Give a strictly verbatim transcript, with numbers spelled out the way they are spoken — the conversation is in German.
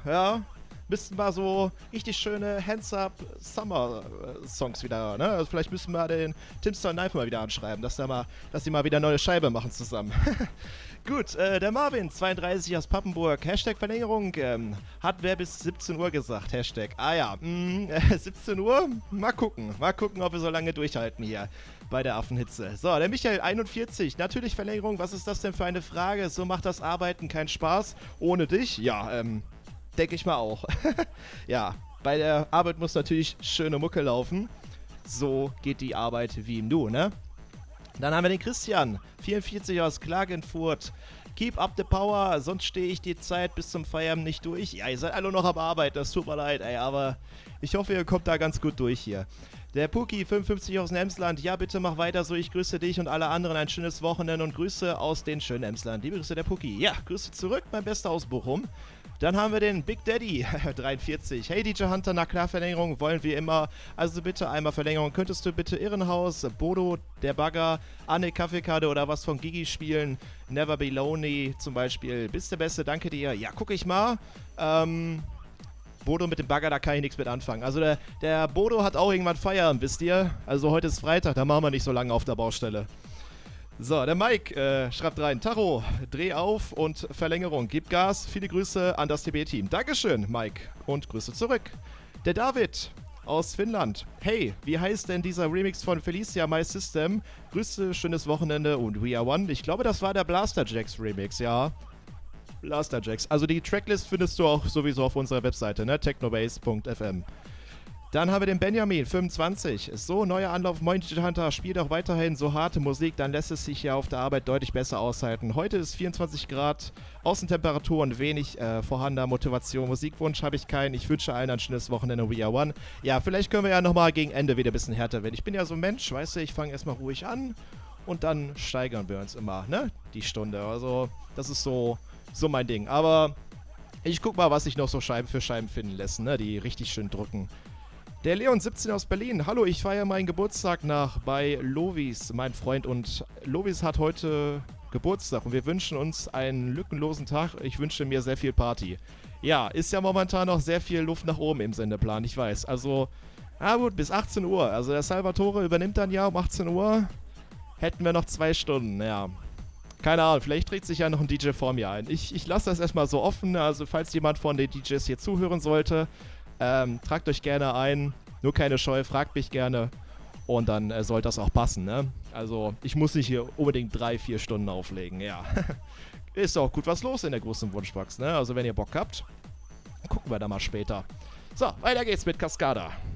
ja. Müssten wir so richtig schöne Hands-Up-Summer-Songs wieder, ne? Also vielleicht müssen wir den Timster Knife mal wieder anschreiben, dass, der mal, dass die mal wieder eine neue Scheibe machen zusammen. Gut, äh, der Marvin, zweiunddreißig aus Pappenburg, Hashtag Verlängerung, ähm, hat wer bis siebzehn Uhr gesagt, Hashtag. Ah ja, mh, äh, siebzehn Uhr? Mal gucken, mal gucken, ob wir so lange durchhalten hier bei der Affenhitze. So, der Michael, einundvierzig, natürlich Verlängerung, was ist das denn für eine Frage? So macht das Arbeiten keinen Spaß ohne dich? Ja, ähm... denke ich mal auch. Ja, bei der Arbeit muss natürlich schöne Mucke laufen. So geht die Arbeit wie im Du, ne? Dann haben wir den Christian, vierundvierzig aus Klagenfurt. Keep up the power, sonst stehe ich die Zeit bis zum Feierabend nicht durch. Ja, ihr seid alle noch am Arbeiten, das tut mir leid, ey, aber ich hoffe, ihr kommt da ganz gut durch hier. Der Puki, fünfundfünfzig aus dem Emsland. Ja, bitte mach weiter so. Ich grüße dich und alle anderen ein schönes Wochenende und Grüße aus den schönen Emsland. Liebe Grüße, der Puki. Ja, Grüße zurück, mein Bester aus Bochum. Dann haben wir den Big Daddy, dreiundvierzig. Hey D J Hunter, na klar, Verlängerung wollen wir immer. Also bitte einmal Verlängerung. Könntest du bitte Irrenhaus, Bodo, der Bagger, Anne Kaffeekarte oder was von Gigi spielen? Never Be Lonely zum Beispiel. Bist der Beste, danke dir. Ja, guck ich mal. Ähm... Bodo mit dem Bagger, da kann ich nichts mit anfangen. Also der, der Bodo hat auch irgendwann Feierabend, wisst ihr? Also heute ist Freitag, da machen wir nicht so lange auf der Baustelle. So, der Mike äh, schreibt rein, Tacho, dreh auf und Verlängerung, gib Gas. Viele Grüße an das T B-Team. Dankeschön, Mike. Und Grüße zurück. Der David aus Finnland. Hey, wie heißt denn dieser Remix von Felicia My System? Grüße, schönes Wochenende und We Are One. Ich glaube, das war der Blaster Jacks Remix, ja. Blaster Jacks. Also die Tracklist findest du auch sowieso auf unserer Webseite, ne? technobase punkt f m. Dann haben wir den Benjamin, fünfundzwanzig. So, neuer Anlauf, moin D J Hunter, spielt auch weiterhin so harte Musik, dann lässt es sich ja auf der Arbeit deutlich besser aushalten. Heute ist vierundzwanzig Grad, Außentemperatur und wenig äh, vorhandener Motivation. Musikwunsch habe ich keinen. Ich wünsche allen ein schönes Wochenende, We Are One. Ja, vielleicht können wir ja nochmal gegen Ende wieder ein bisschen härter werden. Ich bin ja so ein Mensch, weißt du, ich fange erstmal ruhig an und dann steigern wir uns immer, ne? Die Stunde. Also, das ist so... So mein Ding. Aber ich guck mal, was sich noch so Scheiben für Scheiben finden lassen, ne? Die richtig schön drücken. Der Leon, siebzehn aus Berlin. Hallo, ich feiere meinen Geburtstag nach bei Lovis, mein Freund. Und Lovis hat heute Geburtstag und wir wünschen uns einen lückenlosen Tag. Ich wünsche mir sehr viel Party. Ja, ist ja momentan noch sehr viel Luft nach oben im Sendeplan, ich weiß. Also, na gut, bis achtzehn Uhr. Also der Salvatore übernimmt dann ja um achtzehn Uhr. Hätten wir noch zwei Stunden, ja. Keine Ahnung, vielleicht trägt sich ja noch ein D J vor mir ein. Ich, ich lasse das erstmal so offen, also falls jemand von den D Js hier zuhören sollte, ähm, tragt euch gerne ein. Nur keine Scheu, fragt mich gerne. Und dann äh, soll das auch passen, ne? Also, ich muss nicht hier unbedingt drei, vier Stunden auflegen, ja. Ist auch gut was los in der großen Wunschbox, ne? Also, wenn ihr Bock habt, gucken wir da mal später. So, weiter geht's mit Cascada.